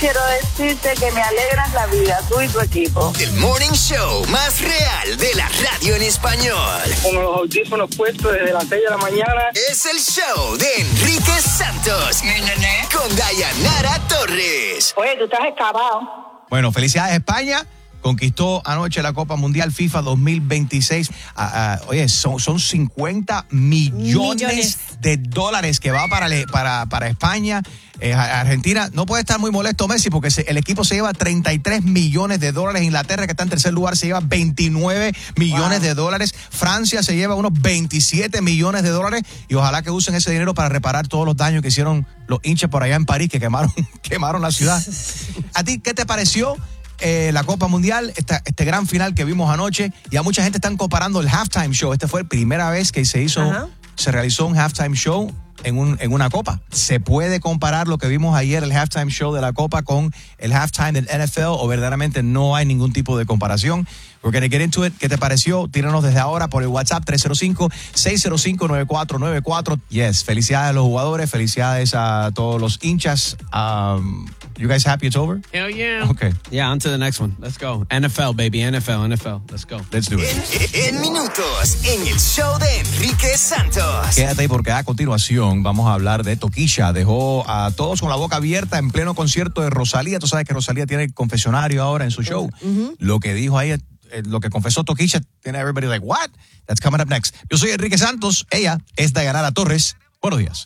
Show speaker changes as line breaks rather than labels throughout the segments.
quiero decirte que me alegras la vida, tú y tu equipo.
El morning show más real de la radio en español.
Con los audífonos puestos desde las 6 de la mañana.
Es el show de Enrique Santos. Con Dayanara Torres.
Oye, tú estás excavado.
Bueno, felicidades España. Conquistó anoche la Copa Mundial FIFA 2026. Oye, son 50 millones de dólares que va para España. Argentina no puede estar muy molesto Messi porque el equipo se lleva 33 millones de dólares. Inglaterra, que está en tercer lugar, se lleva 29 millones de dólares. Francia se lleva unos 27 millones de dólares. Y ojalá que usen ese dinero para reparar todos los daños que hicieron los hinchas por allá en París, que quemaron la ciudad. ¿A ti qué te pareció la Copa Mundial, este gran final que vimos anoche? Ya mucha gente están comparando el halftime show. Esta fue la primera vez que se realizó un halftime show en una Copa. ¿Se puede comparar lo que vimos ayer, el halftime show de la Copa, con el halftime del NFL, o verdaderamente no hay ningún tipo de comparación? We're gonna get into it. ¿Qué te pareció? Tíranos desde ahora por el WhatsApp 305-605-9494. Yes, felicidades a los jugadores, felicidades a todos los hinchas. You guys happy it's over?
Hell yeah.
Okay.
Yeah, on to the next one. Let's go. NFL, baby. NFL. Let's go.
Let's do it.
En minutos, en el show de Enrique Santos.
Quédate ahí porque a continuación vamos a hablar de Tokischa. Dejó a todos con la boca abierta en pleno concierto de Rosalía. Tú sabes que Rosalía tiene el confesionario ahora en su show. Lo que dijo ahí, lo que confesó Tokischa, tiene everybody like, what? That's coming up next. Yo soy Enrique Santos. Ella es Dayanara Torres. Buenos días.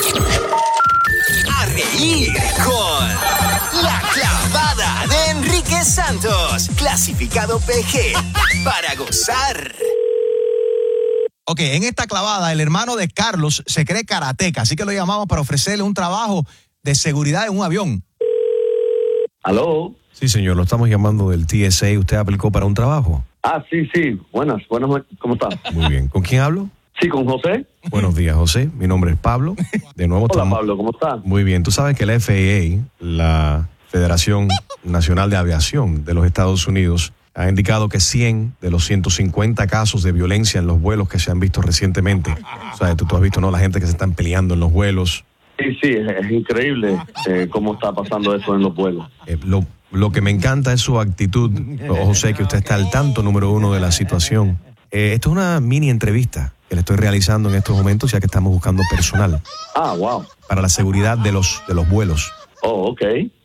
A reír con La Clavada de Enrique Santos. Clasificado PG para gozar.
Ok, en esta clavada, el hermano de Carlos se cree karateca, así que lo llamamos para ofrecerle un trabajo de seguridad en un avión.
¿Aló?
Sí, señor, lo estamos llamando del TSA. ¿Usted aplicó para un trabajo?
Sí. Buenas, ¿cómo está?
Muy bien. ¿Con quién hablo?
Sí, con José.
Buenos días, José. Mi nombre es Pablo. De nuevo
Hola,
estamos...
Pablo, ¿cómo estás?
Muy bien. Tú sabes que la FAA, la Federación Nacional de Aviación de los Estados Unidos, ha indicado que 100 de los 150 casos de violencia en los vuelos que se han visto recientemente. O sea, tú has visto, ¿no? La gente que se están peleando en los vuelos.
Sí, es increíble cómo está pasando eso en los vuelos.
Lo que me encanta es su actitud, José, que usted está al tanto, número uno, de la situación. Esto es una mini entrevista que le estoy realizando en estos momentos, ya que estamos buscando personal.
Wow.
Para la seguridad de los vuelos.
Ok.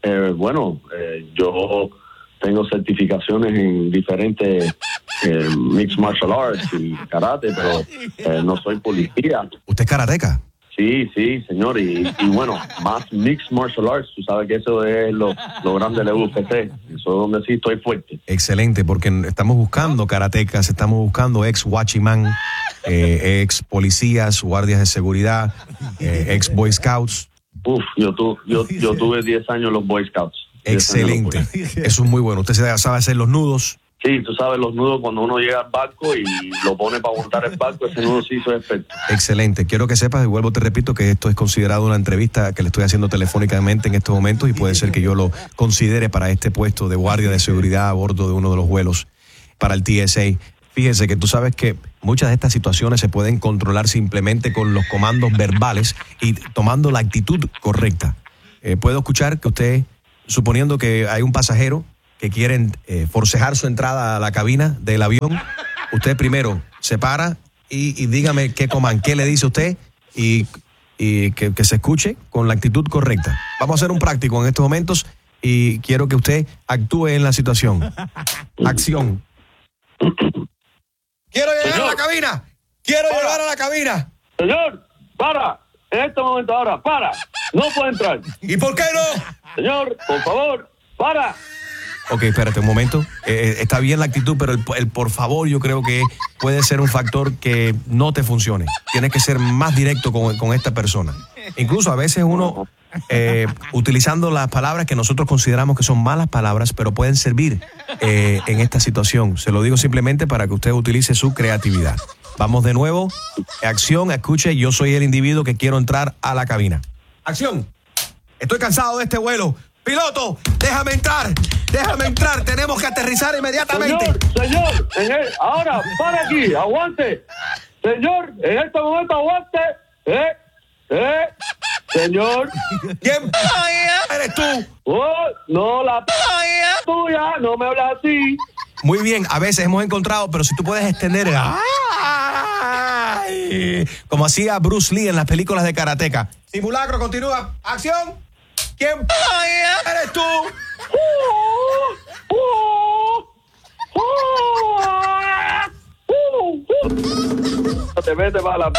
Yo tengo certificaciones en diferentes mixed martial arts y karate, pero no soy policía.
¿Usted es karateca?
Sí, señor, y bueno, más mixed martial arts, tú sabes que eso es lo grande de la UFC, eso es donde sí estoy fuerte.
Excelente, porque estamos buscando karatecas, estamos buscando ex watchman, ex policías, guardias de seguridad, ex Boy Scouts.
Yo tuve 10 años en los Boy Scouts.
Excelente, eso es muy bueno. ¿Usted sabe hacer los nudos?
Sí, tú sabes, los nudos cuando uno llega al barco y lo pone para montar el barco, ese nudo sí hizo efecto.
Excelente. Quiero que sepas, y vuelvo, te repito, que esto es considerado una entrevista que le estoy haciendo telefónicamente en estos momentos y puede ser que yo lo considere para este puesto de guardia de seguridad a bordo de uno de los vuelos para el TSA. Fíjese que tú sabes que muchas de estas situaciones se pueden controlar simplemente con los comandos verbales y tomando la actitud correcta. Puedo escuchar que usted, suponiendo que hay un pasajero que quieren forcejar su entrada a la cabina del avión, usted primero se para y dígame qué coman, qué le dice usted y que se escuche con la actitud correcta. Vamos a hacer un práctico en estos momentos y quiero que usted actúe en la situación. Acción. ¡Quiero llegar a la cabina! ¡Quiero llegar a la cabina!
Señor, para. En este momento ahora, para. No puede entrar.
¿Y por qué no?
Señor, por favor, para.
Ok, espérate un momento. Está bien la actitud, pero el por favor yo creo que puede ser un factor que no te funcione. Tienes que ser más directo con esta persona. Incluso a veces uno, utilizando las palabras que nosotros consideramos que son malas palabras, pero pueden servir en esta situación. Se lo digo simplemente para que usted utilice su creatividad. Vamos de nuevo. Acción, escuche, yo soy el individuo que quiero entrar a la cabina. Acción. Estoy cansado de este vuelo. Piloto, déjame entrar, tenemos que aterrizar inmediatamente.
Señor, ahora, para aquí, aguante. Señor, en este momento aguante. Señor.
¿Quién eres tú?
Oh, no, la tuya, no me hablas así.
Muy bien, a veces hemos encontrado, pero si tú puedes extender ¡ay! Como hacía Bruce Lee en las películas de Karateka. Simulacro, continúa. ¡Acción! ¿Quién eres tú?
Te vete para la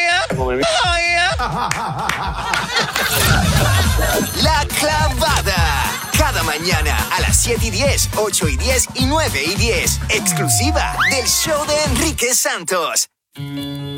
La Clavada. Cada mañana a las 7:10, 8:10 y 9:10. Exclusiva del show de Enrique Santos.